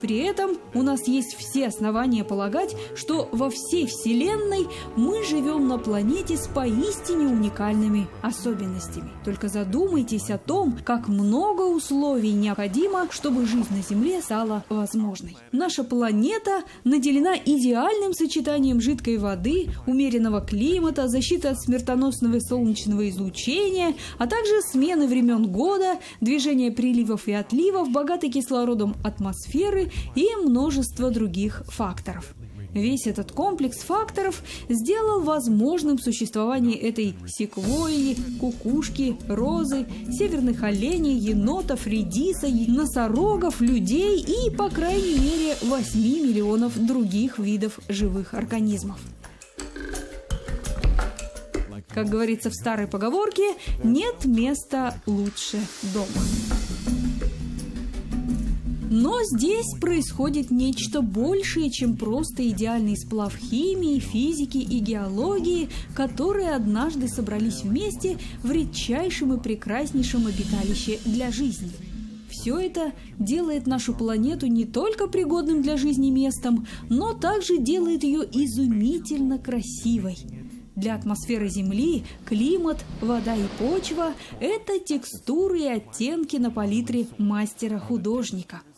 При этом у нас есть все основания полагать, что во всей Вселенной мы живем на планете с поистине уникальными особенностями. Только задумайтесь о том, как много условий необходимо, чтобы жизнь на Земле стала возможной. Наша планета наделена идеальным сочетанием жидкой воды, умеренного климата, защиты от смертоносного солнечного излучения, а также смены времен года, движения приливов и отливов, богатой кислородом атмосферы и множество других факторов. Весь этот комплекс факторов сделал возможным существование этой секвойи, кукушки, розы, северных оленей, енотов, редиса, носорогов, людей и, по крайней мере, 8 миллионов других видов живых организмов. Как говорится в старой поговорке, нет места лучше дома. Но здесь происходит нечто большее, чем просто идеальный сплав химии, физики и геологии, которые однажды собрались вместе в редчайшем и прекраснейшем обиталище для жизни. Все это делает нашу планету не только пригодным для жизни местом, но также делает ее изумительно красивой. Для атмосферы Земли климат, вода и почва – это текстуры и оттенки на палитре мастера-художника.